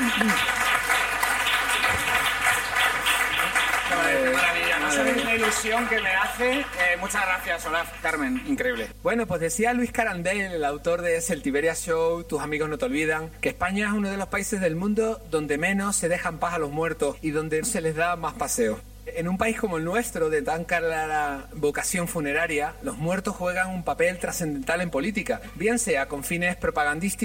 Maravilla, no sabéis la ilusión que me hace. Muchas gracias, Olaf, Carmen, increíble. Bueno, pues decía Luis Carandel, el autor de El Tiberia Show, Tus amigos no te olvidan, que España es uno de los países del mundo donde menos se deja en paz a los muertos y donde se les da más paseo. En un país como el nuestro, de tan clara vocación funeraria, los muertos juegan un papel trascendental en política, bien sea con fines propagandísticos